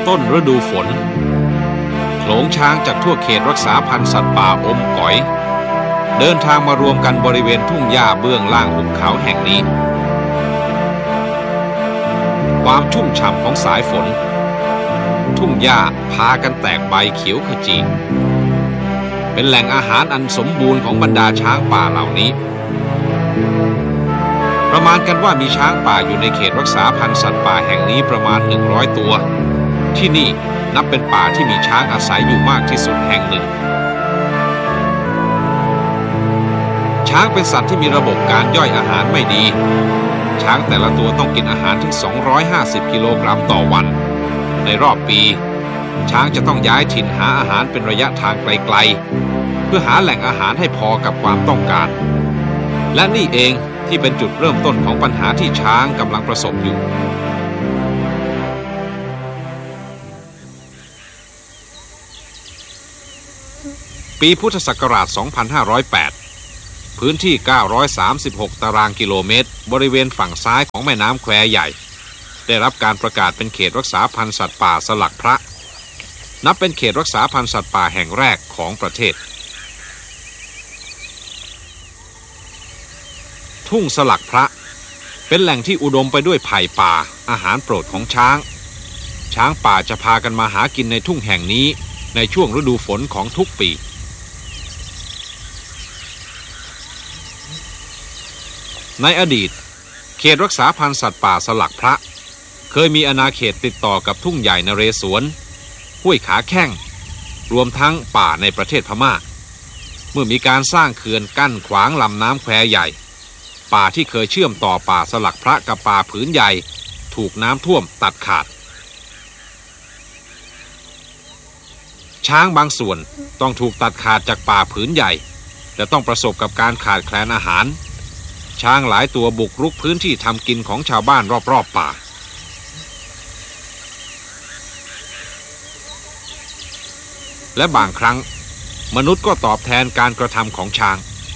ต้นฤดูฝนโขลงช้างจากทั่วเขตรักษาพันธุ์สัตว์ป่าอมก๋อยเดินทางมารวมกันบริเวณทุ่งหญ้าเบื้องล่างหุบเขาแห่งนี้ความชุ่มฉ่ำของสายฝนทุ่งหญ้าพากันแตกใบเขียวขจีเป็นแหล่งอาหารอันสมบูรณ์ของบรรดาช้างป่าเหล่านี้ประมาณกันว่ามีช้างป่าอยู่ในเขตรักษาพันธุ์สัตว์ป่าแห่งนี้ประมาณ100ตัวที่นี่นับเป็นป่าที่มีช้างอาศัยอยู่มากที่สุดแห่งหนึ่งช้างเป็นสัตว์ที่มีระบบการย่อยอาหารไม่ดีช้างแต่ละตัวต้องกินอาหารถึง250กิโลกรัมต่อวันในรอบปีช้างจะต้องย้ายถิ่นหาอาหารเป็นระยะทางไกลๆเพื่อหาแหล่งอาหารให้พอกับความต้องการและนี่เองที่เป็นจุดเริ่มต้นของปัญหาที่ช้างกำลังประสบอยู่ปีพุทธศักราช 2508 พื้นที่ 936 ตารางกิโลเมตรบริเวณฝั่งซ้ายของแม่น้ำแควใหญ่ได้รับการประกาศเป็นเขตรักษาพันธุ์สัตว์ป่าสลักพระนับเป็นเขตรักษาพันธุ์สัตว์ป่าแห่งแรกของประเทศทุ่งสลักพระเป็นแหล่งที่อุดมไปด้วยไผ่ป่าอาหารโปรดของช้างช้างป่าจะพากันมาหากินในทุ่งแห่งนี้ในช่วงฤดูฝนของทุกปีในอดีตเขตรักษาพันธุ์สัตว์ป่าสลักพระเคยมีอาณาเขตติดต่อกับทุ่งใหญ่นเรศวรห้วยขาแข้งรวมทั้งป่าในประเทศพม่าเมื่อมีการสร้างเขื่อนกั้นขวางลำน้ำแควใหญ่ป่าที่เคยเชื่อมต่อป่าสลักพระกับป่าผืนใหญ่ถูกน้ำท่วมตัดขาดช้างบางส่วนต้องถูกตัดขาดจากป่าผืนใหญ่และต้องประสบกับการขาดแคลนอาหารช้างหลายตัวบุกรุกพื้นที่ทำกินของชาวบ้านรอบๆป่าและบางครั้งมนุษย์ก็ตอบแทนการกระทำของช้าง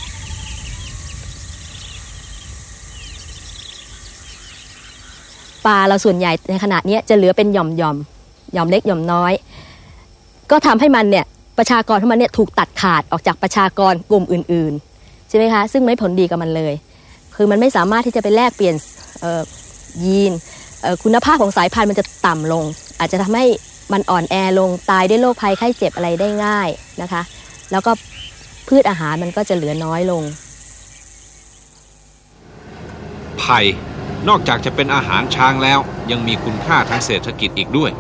ป่าเราส่วนใหญ่ในขณะนี้จะเหลือเป็นหย่อมเล็กหย่อมน้อยก็ทำให้มันเนี่ยประชากรของมันเนี่ยถูกตัดขาดออกจากประชากรกลุ่มอื่นๆใช่ไหมคะซึ่งไม่ผลดีกับมันเลยคือมันไม่สามารถที่จะไปแลกเปลี่ยนยีนคุณภาพของสายพันธุ์มันจะต่ำลงอาจจะทำให้มันอ่อนแอลงตายด้วยโรคภัยไข้เจ็บอะไรได้ง่ายนะคะแล้วก็พืชอาหารมันก็จะเหลือน้อยลงไผ่นอกจากจะเป็นอาหารช้างแล้วยังมีคุณค่าทางเศรษฐกิจอีกด้วย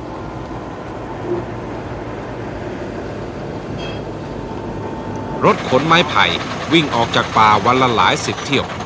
รถขนไม้ไผ่วิ่งออกจากป่าวันละหลาย10 เที่ยว